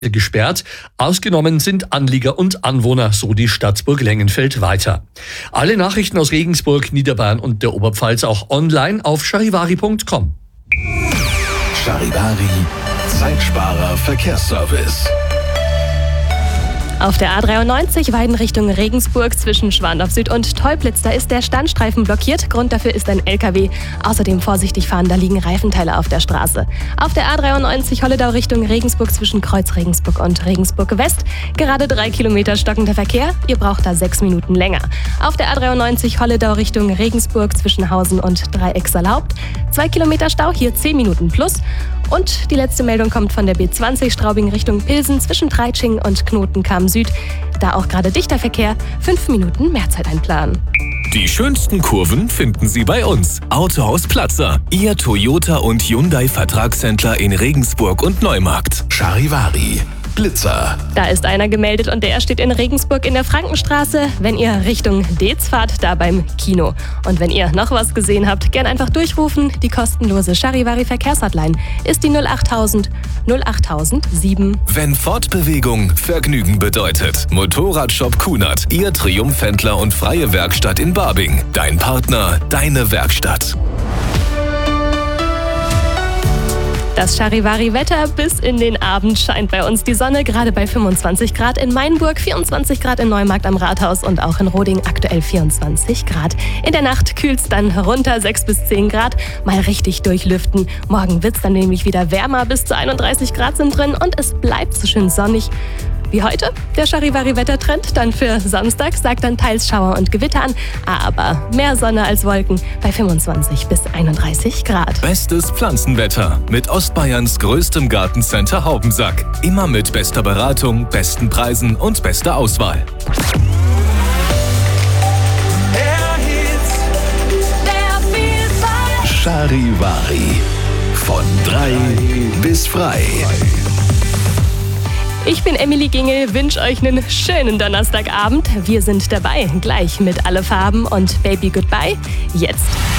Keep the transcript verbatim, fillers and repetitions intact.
gesperrt. Ausgenommen sind Anlieger und Anwohner, so die Stadt Burglengenfeld weiter. Alle Nachrichten aus Regensburg, Niederbayern und der Oberpfalz auch online auf charivari punkt com. Charivari, Zeitsparer Verkehrsservice. Auf der A dreiundneunzig Weiden Richtung Regensburg zwischen Schwandorf Süd und Teublitz, da ist der Standstreifen blockiert. Grund dafür ist ein L K W. Außerdem vorsichtig fahren, da liegen Reifenteile auf der Straße. Auf der A dreiundneunzig Holledau Richtung Regensburg zwischen Kreuz Regensburg und Regensburg West gerade drei Kilometer stockender Verkehr. Ihr braucht da sechs Minuten länger. Auf der A dreiundneunzig Holledau Richtung Regensburg zwischen Hausen und Dreiecksalhaupt zwei Kilometer Stau, hier zehn Minuten plus. Und die letzte Meldung kommt von der B zwanzig Straubing Richtung Pilsen zwischen Treitsching und Knotenkam Süd. Da auch gerade dichter Verkehr, fünf Minuten Mehrzeit einplanen. Die schönsten Kurven finden Sie bei uns. Autohaus Platzer, Ihr Toyota und Hyundai Vertragshändler in Regensburg und Neumarkt. Charivari, Blitzer. Da ist einer gemeldet und der steht in Regensburg in der Frankenstraße, wenn ihr Richtung Deetz fahrt, da beim Kino. Und wenn ihr noch was gesehen habt, gern einfach durchrufen. Die kostenlose Charivari Verkehrshotline ist die null achttausend null achttausend sieben. Wenn Fortbewegung Vergnügen bedeutet. Motorradshop Kunert, Ihr Triumphhändler und freie Werkstatt in Barbing. Dein Partner, deine Werkstatt. Das Charivari-Wetter bis in den Abend scheint bei uns die Sonne, gerade bei fünfundzwanzig Grad in Mainburg, vierundzwanzig Grad in Neumarkt am Rathaus und auch in Roding aktuell vierundzwanzig Grad. In der Nacht kühlt's dann runter, sechs bis zehn Grad, mal richtig durchlüften. Morgen wird's dann nämlich wieder wärmer, bis zu einunddreißig Grad sind drin und es bleibt so schön sonnig. Wie heute, der Charivari-Wettertrend dann für Samstag sagt dann teils Schauer und Gewitter an, aber mehr Sonne als Wolken bei fünfundzwanzig bis einunddreißig Grad. Bestes Pflanzenwetter mit Ostbayerns größtem Gartencenter Haubensack. Immer mit bester Beratung, besten Preisen und bester Auswahl. Charivari, von drei bis frei. Ich bin Emily Gingel, wünsche euch einen schönen Donnerstagabend. Wir sind dabei, gleich mit Alle Farben und Baby Goodbye. Jetzt.